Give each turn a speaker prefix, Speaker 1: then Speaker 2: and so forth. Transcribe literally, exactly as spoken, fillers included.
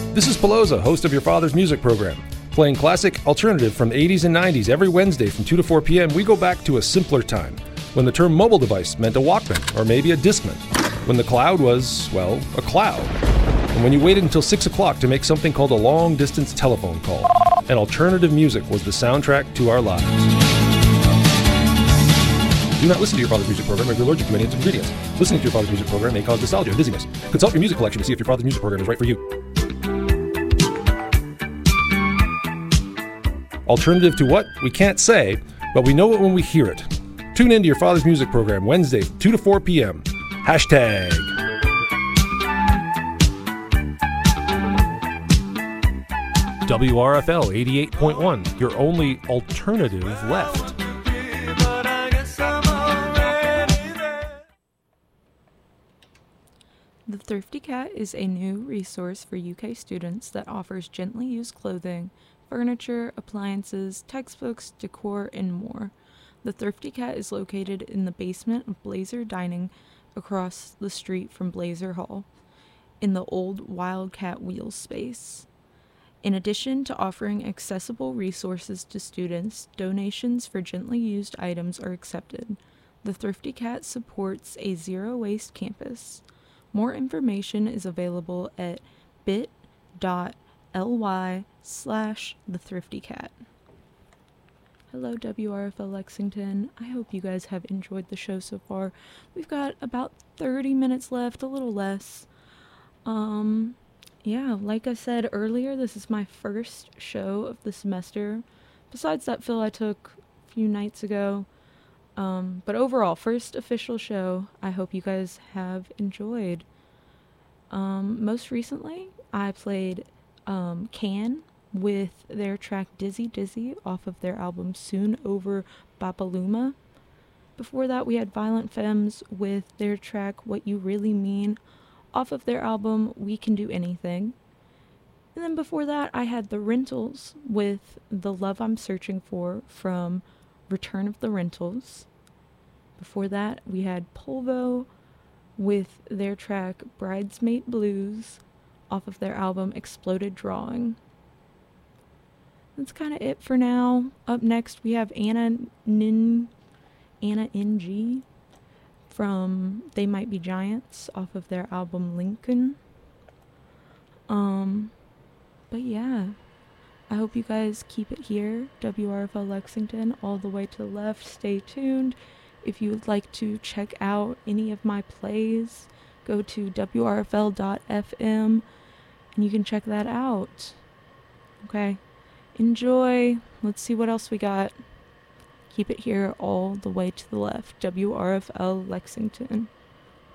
Speaker 1: This is Pelosa, host of Your Father's Music Program. Playing classic alternative from the eighties and nineties every Wednesday from two to four p.m., we go back to a simpler time, when the term mobile device meant a Walkman, or maybe a Discman, when the cloud was, well, a cloud, and when you waited until six o'clock to make something called a long-distance telephone call, and alternative music was the soundtrack to our lives. Do not listen to Your Father's Music Program if you're allergic to any of its ingredients. Listening to Your Father's Music Program may cause nostalgia and dizziness. Consult your music collection to see if Your Father's Music Program is right for you. Alternative to what? We can't say, but we know it when we hear it. Tune in to Your Father's Music Program Wednesday, two to four p.m. Hashtag. W R F L eighty-eight point one, your only alternative left.
Speaker 2: The Thrifty Cat is a new resource for U K students that offers gently used clothing, furniture, appliances, textbooks, decor, and more. The Thrifty Cat is located in the basement of Blazer Dining across the street from Blazer Hall, in the old Wildcat Wheels space. In addition to offering accessible resources to students, donations for gently used items are accepted. The Thrifty Cat supports a zero-waste campus. More information is available at bit.ly slash the Thrifty Cat. Hello, W R F L Lexington. I hope you guys have enjoyed the show so far. We've got about thirty minutes left, a little less. Um, yeah, like I said earlier, this is my first show of the semester. Besides that fill I took a few nights ago. Um, but overall, first official show. I hope you guys have enjoyed. Um, most recently, I played um, Can with their track Dizzy Dizzy off of their album Soon Over Bapaluma. Before that, we had Violent Femmes with their track What You Really Mean off of their album We Can Do Anything. And then before that, I had The Rentals with The Love I'm Searching For from Return of the Rentals. Before that, we had Polvo with their track Bridesmaid Blues off of their album Exploded Drawing. That's kind of it for now. Up next, we have Anna Nin, Anna N G from They Might Be Giants off of their album Lincoln. Um, but yeah, I hope you guys keep it here. W R F L Lexington, all the way to the left. Stay tuned. If you would like to check out any of my plays, go to W R F L dot F M and you can check that out. Okay. Enjoy. Let's see what else we got. Keep it here all the way to the left. W R F L Lexington.